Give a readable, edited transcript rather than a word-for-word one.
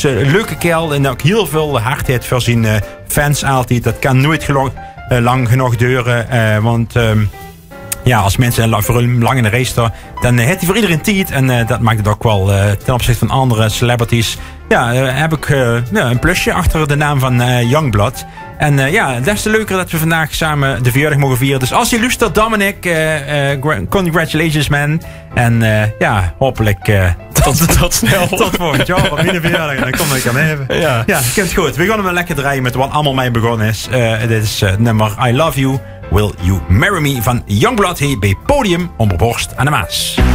leuke kerel en ook heel veel hardheid voor zijn fans altijd. Dat kan nooit lang genoeg duren, want... als mensen voor hem lang in de race staan, dan heeft hij voor iedereen tijd. En dat maakt het ook wel ten opzichte van andere celebrities. Heb ik een plusje achter de naam van Youngblood. En des te leuker dat we vandaag samen de verjaardag mogen vieren. Dus als je luistert, Dominic, congratulations man. En hopelijk tot snel. Tot volgend jaar op mijn verjaardag. Dan kom ik aan even. Ja, ik heb het goed. We gaan hem lekker draaien met wat allemaal mee begonnen is. Dit is het nummer I Love You, Will You Marry Me van Youngblood hier bij Podium Omroep Horst aan de Maas.